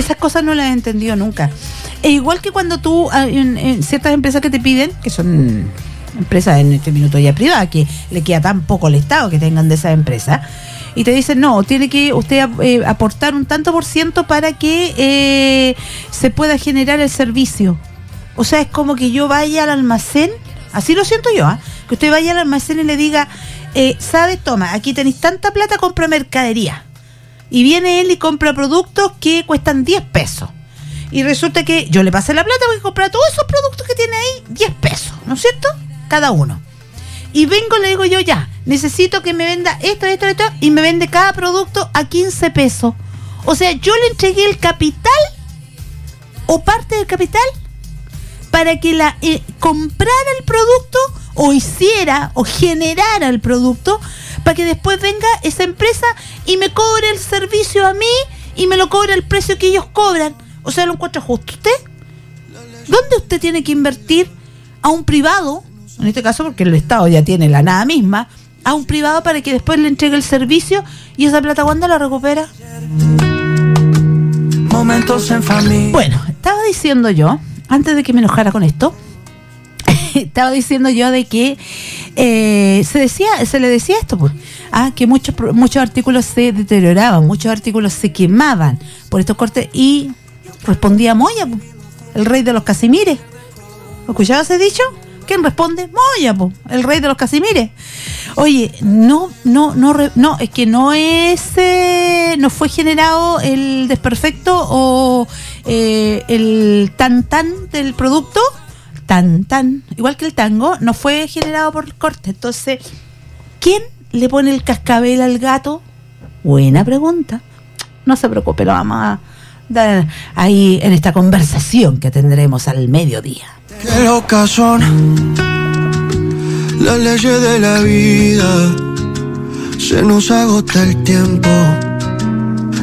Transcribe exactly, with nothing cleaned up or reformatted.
esas cosas no las he entendido nunca. Es igual que cuando tú, en, en ciertas empresas que te piden, que son empresas en este minuto ya privadas, que le queda tan poco al Estado que tengan de esas empresas, y te dicen, no, tiene que usted eh, aportar un tanto por ciento para que eh, se pueda generar el servicio. O sea, es como que yo vaya al almacén, así lo siento yo, ¿eh? Que usted vaya al almacén y le diga, eh, ¿sabes? Toma, aquí tenéis tanta plata, compra mercadería. Y viene él y compra productos que cuestan diez pesos. Y resulta que yo le pasé la plata porque comprar todos esos productos que tiene ahí, diez pesos, ¿no es cierto? Cada uno. Y vengo y le digo yo, ya, necesito que me venda esto, esto, esto, y me vende cada producto a quince pesos. O sea, yo le entregué el capital o parte del capital para que la eh, comprara el producto o hiciera o generara el producto para que después venga esa empresa y me cobre el servicio a mí y me lo cobre al precio que ellos cobran. O sea, ¿lo encuentra justo usted? ¿Dónde usted tiene que invertir a un privado? En este caso, porque el Estado ya tiene la nada misma, a un privado para que después le entregue el servicio y esa plata, ¿cuándo la recupera? Momentos en familia. Bueno, estaba diciendo yo, antes de que me enojara con esto, estaba diciendo yo de que eh, se decía, se le decía esto, pues, ah, que muchos muchos artículos se deterioraban, muchos artículos se quemaban por estos cortes y respondía Moya, pues, el rey de los Casimires. ¿Lo escuchabas ese dicho? ¿Quién responde? Moya, po, el rey de los Casimires. Oye, no, no, no, no, es que no es, eh, no fue generado el desperfecto o eh, el tan tan del producto, tan tan, igual que el tango, no fue generado por el corte. Entonces, ¿quién le pone el cascabel al gato? Buena pregunta. No se preocupe, lo vamos a dar ahí en esta conversación que tendremos al mediodía. Qué locas son las leyes de la vida, se nos agota el tiempo